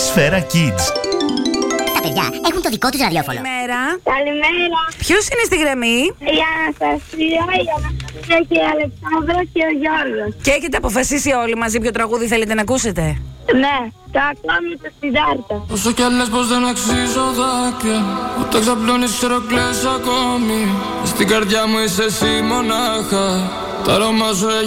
Σφαίρα Kids. Τα παιδιά έχουν το δικό τους ραδιόφωνο. Καλημέρα. Ποιος είναι στη γραμμή? Η Αναστασία και η Αλεξάνδρα και ο Γιώργος. Και έχετε αποφασίσει όλοι μαζί ποιο τραγούδι θέλετε να ακούσετε? Ναι, το ακόμη το Σιδάρτα. Όσο κι αν λες πως δεν αξίζω δάκρυα, ούτε ξαπλώνεις ξέρω κλαις ακόμη. Στην καρδιά μου είσαι εσύ μονάχα. Το αρώμα σου